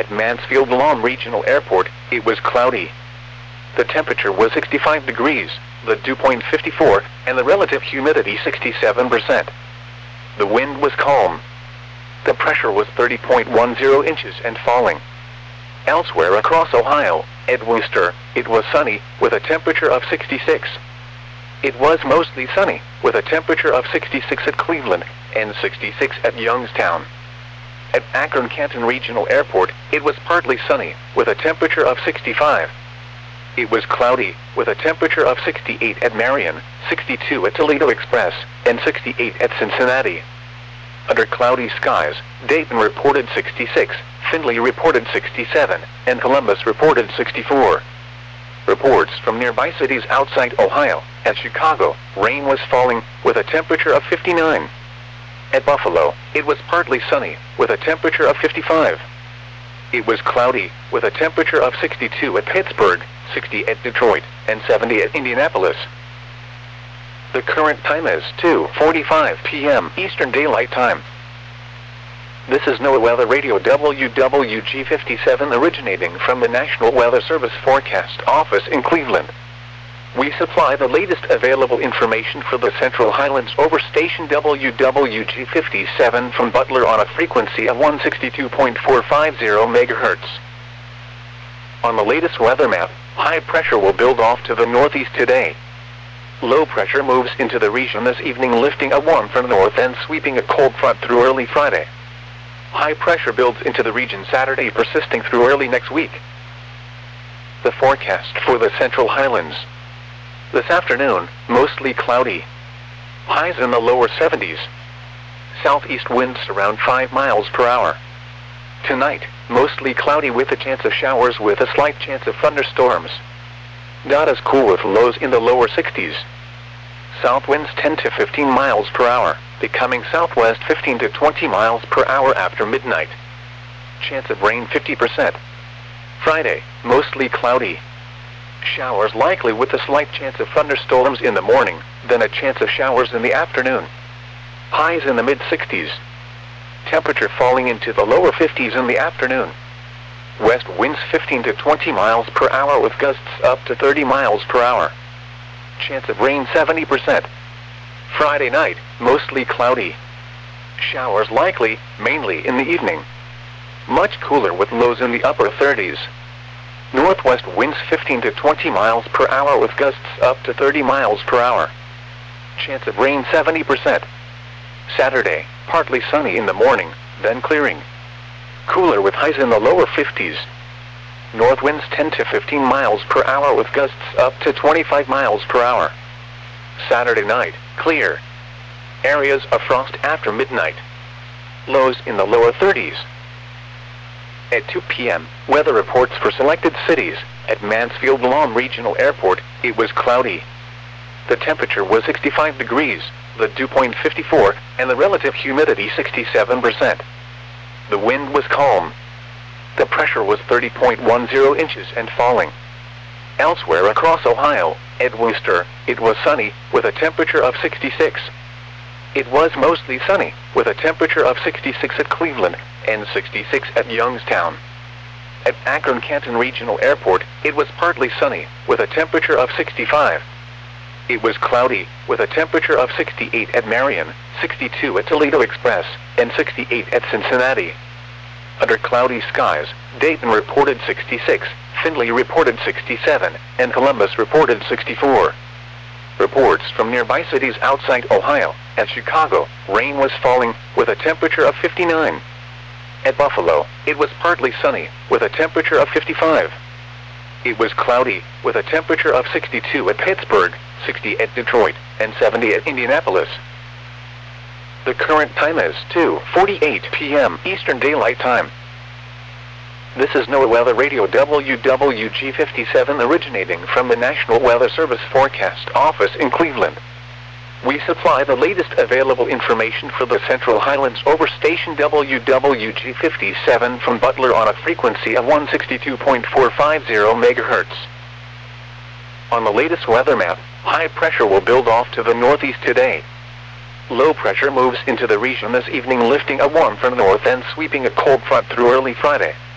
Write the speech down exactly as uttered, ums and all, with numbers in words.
At Mansfield Lawn Regional Airport, it was cloudy. The temperature was sixty-five degrees, the dew point fifty-four, and the relative humidity sixty-seven percent. The wind was calm. The pressure was thirty point one zero inches and falling. Elsewhere across Ohio, at Wooster, it was sunny, with a temperature of sixty-six. It was mostly sunny, with a temperature of sixty-six at Cleveland, and sixty-six at Youngstown. At Akron-Canton Regional Airport, it was partly sunny, with a temperature of sixty-five. It was cloudy, with a temperature of sixty-eight at Marion, sixty-two at Toledo Express, and sixty-eight at Cincinnati. Under cloudy skies, Dayton reported sixty-six, Findlay reported sixty-seven, and Columbus reported sixty-four. Reports from nearby cities outside Ohio, at Chicago, rain was falling, with a temperature of fifty-nine. At Buffalo, it was partly sunny, with a temperature of fifty-five. It was cloudy, with a temperature of sixty-two at Pittsburgh, sixty at Detroit, and seventy at Indianapolis. The current time is two forty-five p m Eastern Daylight Time. This is NOAA Weather Radio W W G fifty-seven originating from the National Weather Service Forecast Office in Cleveland. We supply the latest available information for the Central Highlands over station W W G fifty-seven from Butler on a frequency of one sixty-two point four five zero megahertz. On the latest weather map, high pressure will build off to the northeast today. Low pressure moves into the region this evening, lifting a warm from the north and sweeping a cold front through early Friday. High pressure builds into the region Saturday, persisting through early next week. The forecast for the Central Highlands. This afternoon, mostly cloudy. Highs in the lower seventies. Southeast winds around five miles per hour. Tonight, mostly cloudy with a chance of showers with a slight chance of thunderstorms. Not as cool with lows in the lower sixties. South winds ten to fifteen miles per hour, becoming southwest fifteen to twenty miles per hour after midnight. Chance of rain fifty percent. Friday, mostly cloudy. Showers likely with a slight chance of thunderstorms in the morning, then a chance of showers in the afternoon. Highs in the mid sixties. Temperature falling into the lower fifties in the afternoon. West winds fifteen to twenty miles per hour with gusts up to thirty miles per hour. Chance of rain seventy percent. Friday night, mostly cloudy. Showers likely, mainly in the evening. Much cooler with lows in the upper thirties. Northwest winds fifteen to twenty miles per hour with gusts up to thirty miles per hour. Chance of rain seventy percent. Saturday, partly sunny in the morning, then clearing. Cooler with highs in the lower fifties. North winds ten to fifteen miles per hour with gusts up to twenty-five miles per hour. Saturday night, clear. Areas of frost after midnight. Lows in the lower thirties. At two p m, weather reports for selected cities. At Mansfield Lawn Regional Airport, it was cloudy. The temperature was sixty-five degrees, the dew point fifty-four, and the relative humidity sixty-seven percent. The wind was calm. The pressure was thirty point one zero inches and falling. Elsewhere across Ohio, at Wooster, it was sunny, with a temperature of sixty-six. It was mostly sunny, with a temperature of sixty-six at Cleveland, and sixty-six at Youngstown. At Akron-Canton Regional Airport, it was partly sunny, with a temperature of sixty-five. It was cloudy, with a temperature of sixty-eight at Marion, sixty-two at Toledo Express, and sixty-eight at Cincinnati. Under cloudy skies, Dayton reported sixty-six, Findlay reported sixty-seven, and Columbus reported sixty-four. Reports from nearby cities outside Ohio, at Chicago, rain was falling, with a temperature of fifty-nine. At Buffalo, it was partly sunny, with a temperature of fifty-five. It was cloudy, with a temperature of sixty-two at Pittsburgh, sixty at Detroit, and seventy at Indianapolis. The current time is two forty-eight p m Eastern Daylight Time. This is NOAA Weather Radio W W G fifty-seven originating from the National Weather Service Forecast Office in Cleveland. We supply the latest available information for the Central Highlands over station W W G fifty-seven from Butler on a frequency of one sixty-two point four five zero megahertz. On the latest weather map, high pressure will build off to the northeast today. Low pressure moves into the region this evening, lifting a warm from the north and sweeping a cold front through early Friday.